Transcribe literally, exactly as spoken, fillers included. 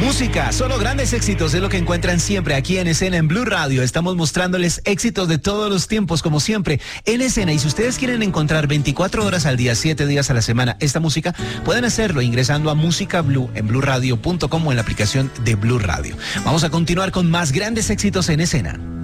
Música, solo grandes éxitos es lo que encuentran siempre aquí en Escena en Blue Radio. Estamos mostrándoles éxitos de todos los tiempos, como siempre, en Escena. Y si ustedes quieren encontrar veinticuatro horas al día, siete días a la semana esta música, pueden hacerlo ingresando a Música Blue en blue radio punto com o en la aplicación de Blue Radio. Vamos a continuar con más grandes éxitos en Escena.